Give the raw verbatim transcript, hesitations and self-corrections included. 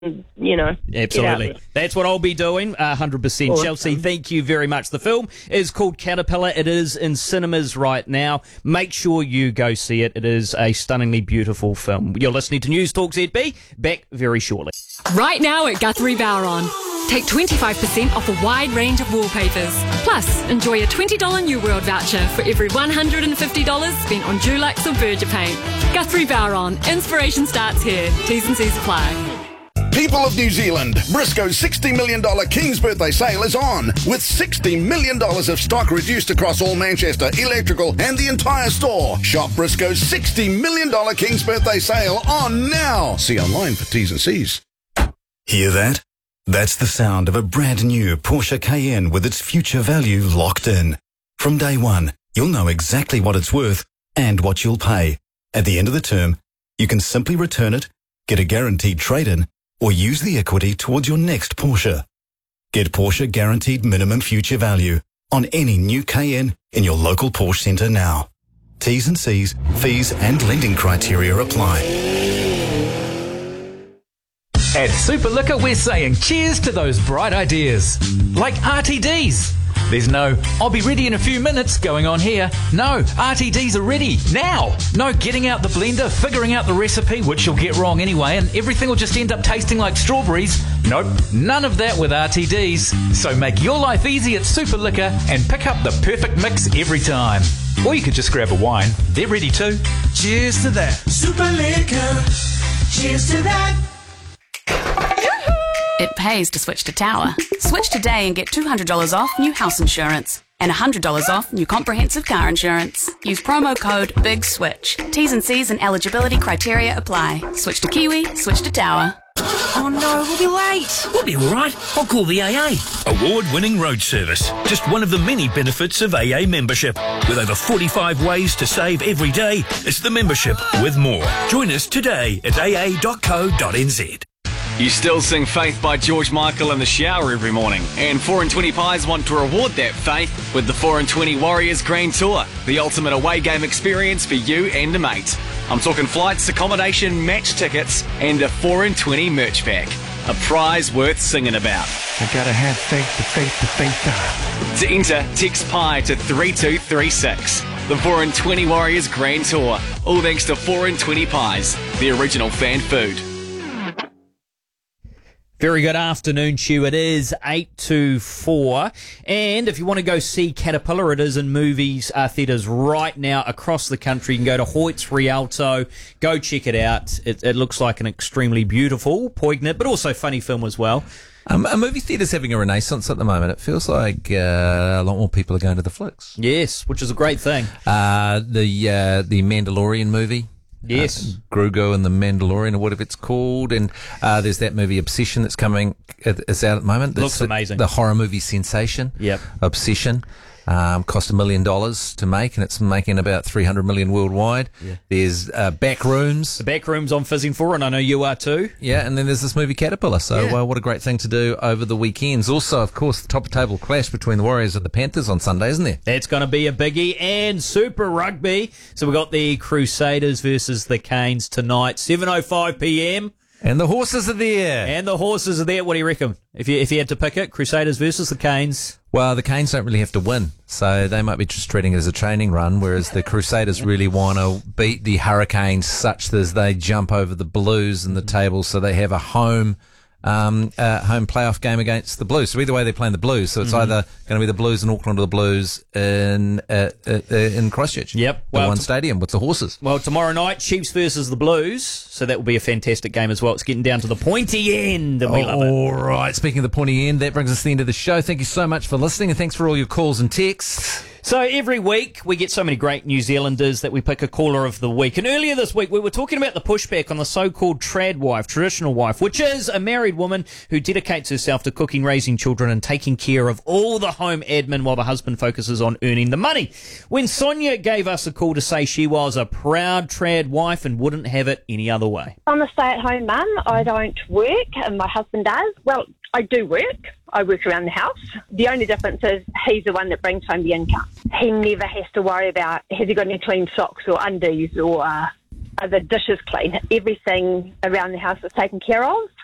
you know. Absolutely. That's what I'll be doing, uh, one hundred percent. Awesome. Chelsea, thank you very much. The film is called Caterpillar. It is in cinemas right now. Make sure you go see it. It is a stunningly beautiful film. You're listening to News Talk Z B. Back very shortly. Right now at Guthrie Bowron. Take twenty-five percent off a wide range of wallpapers. Plus, enjoy a twenty dollars New World voucher for every one hundred fifty dollars spent on Dulux or Berger paint. Guthrie Bowron. Inspiration starts here. T's and C's apply. People of New Zealand, Briscoe's sixty million dollars King's Birthday Sale is on, with sixty million dollars of stock reduced across all Manchester, electrical and the entire store. Shop Briscoe's sixty million dollars King's Birthday Sale on now. See online for T's and C's. Hear that? That's the sound of a brand new Porsche Cayenne with its future value locked in. From day one, you'll know exactly what it's worth and what you'll pay. At the end of the term, you can simply return it, get a guaranteed trade-in, or use the equity towards your next Porsche. Get Porsche Guaranteed Minimum Future Value on any new Cayenne in your local Porsche centre now. T's and C's, fees and lending criteria apply. At Superliquor, we're saying cheers to those bright ideas. Like R T Ds. There's no, I'll be ready in a few minutes going on here. No, R T Ds are ready now. No getting out the blender, figuring out the recipe, which you'll get wrong anyway, and everything will just end up tasting like strawberries. Nope, none of that with R T Ds. So make your life easy at Superliquor and pick up the perfect mix every time. Or you could just grab a wine. They're ready too. Cheers to that. Superliquor. Cheers to that. It pays to switch to Tower. Switch today and get two hundred dollars off new house insurance and one hundred dollars off new comprehensive car insurance. Use promo code BIGSWITCH. T's and C's and eligibility criteria apply. Switch to Kiwi, switch to Tower. Oh no, we'll be late. We'll be alright. I'll call the A A. Award-winning road service. Just one of the many benefits of A A membership. With over forty-five ways to save every day, it's the membership with more. Join us today at a a dot co dot n z. You still sing Faith by George Michael in the shower every morning. And four and twenty Pies want to reward that faith with the four and twenty Warriors Grand Tour, the ultimate away game experience for you and a mate. I'm talking flights, accommodation, match tickets, and a four and twenty merch pack. A prize worth singing about. I gotta have faith, the faith, the faith. To enter, text PIE to three two three six. The four and twenty Warriors Grand Tour. All thanks to four and twenty Pies, the original fan food. Very good afternoon, Stu. It is eight to four. And if you want to go see Caterpillar, it is in movies, uh, theatres right now across the country. You can go to Hoyts Rialto. Go check it out. It, it looks like an extremely beautiful, poignant, but also funny film as well. Um, a movie theatre's having a renaissance at the moment. It feels like uh, a lot more people are going to the flicks. Yes, which is a great thing. Uh, the uh, the Mandalorian movie. Yes. Uh, Grogu and the Mandalorian, or whatever it's called. And uh, there's that movie Obsession that's coming, it's out at the moment. Looks the, amazing. The horror movie sensation. Yep. Obsession. Um, cost a million dollars to make, and it's making about three hundred million worldwide. Yeah. There's uh, Backrooms. The Backrooms I'm fizzing for, and I know you are too. Yeah, and then there's this movie Caterpillar. So Yeah. uh, what a great thing to do over the weekends. Also, of course, the top of table clash between the Warriors and the Panthers on Sunday, isn't there? That's going to be a biggie. And Super Rugby. So we've got the Crusaders versus the Canes tonight, seven oh five p.m. And the horses are there. And the horses are there. What do you reckon? If you if you had to pick it, Crusaders versus the Canes. Well, the Canes don't really have to win, so they might be just treating it as a training run, whereas the Crusaders really want to beat the Hurricanes such that they jump over the Blues in the table, so they have a home um, uh, home playoff game against the Blues. So either way, they're playing the Blues, so it's Mm-hmm. either going to be the Blues in Auckland or the Blues in uh, uh, uh, in Christchurch. Yep. The Well, one t- stadium with the horses. Well, tomorrow night, Chiefs versus the Blues. So that will be a fantastic game as well. It's getting down to the pointy end, and we love it. All right. Speaking of the pointy end, that brings us to the end of the show. Thank you so much for listening, and thanks for all your calls and texts. So every week we get so many great New Zealanders that we pick a caller of the week. And earlier this week we were talking about the pushback on the so-called trad wife, traditional wife, which is a married woman who dedicates herself to cooking, raising children and taking care of all the home admin while the husband focuses on earning the money. When Sonia gave us a call to say she was a proud trad wife and wouldn't have it any other way. I'm a stay-at-home mum. I don't work, and my husband does. Well, I do work. I work around the house. The only difference is he's the one that brings home the income. He never has to worry about, has he got any clean socks or undies or uh, are the dishes clean. Everything around the house is taken care of.